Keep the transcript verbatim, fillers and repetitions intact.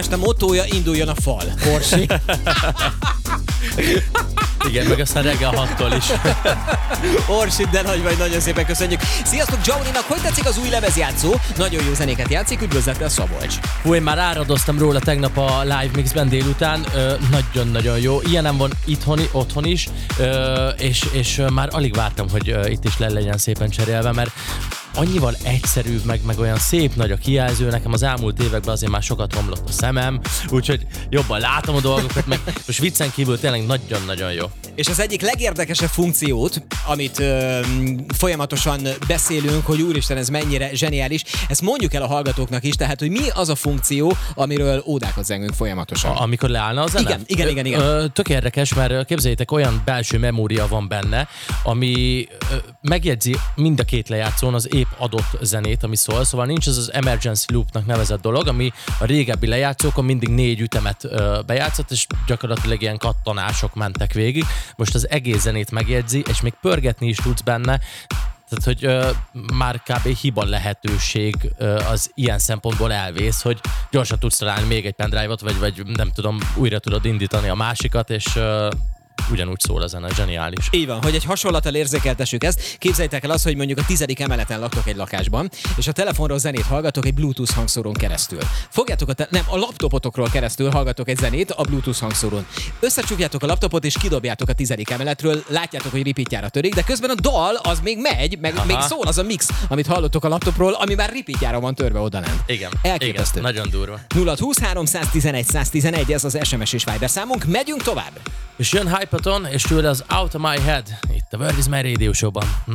A motója induljon a fal. Orsi. Igen, meg aztán reggel hattól is. Orsi, de nagy vagy, nagyon szépen köszönjük. Sziasztok, Johnnynak, hogy tetszik az új lemezjátszó? Nagyon jó zenéket játszik, üdvözletel Szabolcs. Hú, én már áradoztam róla tegnap a live mixben délután, ö, nagyon-nagyon jó. Ilyenem van itthoni, otthon is, ö, és, és már alig vártam, hogy ö, itt is le legyen szépen cserélve, mert annyival egyszerűbb, meg, meg olyan szép nagy a kijelző, nekem az elmúlt években azért már sokat romlott a szemem, úgyhogy jobban látom a dolgokat, meg most viccen kívül tényleg nagyon-nagyon jó. És az egyik legérdekesebb funkciót, amit ö, folyamatosan beszélünk, hogy úristen, ez mennyire zseniális, ezt mondjuk el a hallgatóknak is, tehát, hogy mi az a funkció, amiről ódákat zengünk folyamatosan. A, amikor leállna a zene? Igen, igen, igen. igen. Ö, tök érdekes, mert képzeljétek, olyan belső memória van benne, ami ö, megjegyzi mind a két lejátszón az épp adott zenét, ami szól, szóval nincs az az emergency loopnak nevezett dolog, ami a régebbi lejátszókon mindig négy ütemet ö, bejátszott, és gyakorlatilag ilyen kattanások mentek végig. Most az egész zenét megjegyzi, és még pörgetni is tudsz benne, tehát, hogy ö, már kb. Hiba lehetőség ö, az ilyen szempontból elvész, hogy gyorsan tudsz találni még egy pendrive-ot, vagy, vagy nem tudom, újra tudod indítani a másikat, és ö, ugyanúgy szól a zene, zseniális. Így van, hogy egy hasonlattal érzékeltessük ezt. Képzeljétek el azt, hogy mondjuk a tizedik emeleten laktok egy lakásban, és a telefonról zenét hallgatok egy Bluetooth hangszórón keresztül. Fogjátok a te- nem, a laptopotokról keresztül hallgatok egy zenét a Bluetooth hangszórón. Összecsukjátok a laptopot és kidobjátok a tizedik emeletről, látjátok, hogy repeatjára törik, de közben a dal az még megy, meg Aha. még szól az a mix, amit hallottok a laptopról, ami már repeatjára van törve odalent. Igen, Elképesztő. igen, nagyon durva. nulla húsz háromszáztizenegy száztizenegy, ez az es em es és Viber számunk, megyünk tovább. És jön Hypaton, és tőle az Out of My Head, itt a Word is My Radio Show-ban.